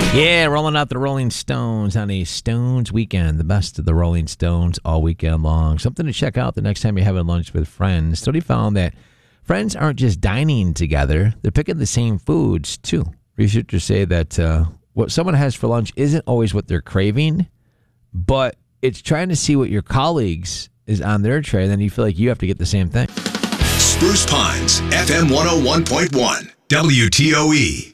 Yeah, rolling out the Rolling Stones on a Stones weekend. The best of the Rolling Stones all weekend long. Something to check out the next time you're having lunch with friends. Study found that friends aren't just dining together, they're picking the same foods too. Researchers say that what someone has for lunch isn't always what they're craving, but it's trying to see what your colleagues is on their tray, and then you feel like you have to get the same thing. Spruce Pines, FM 101.1, WTOE.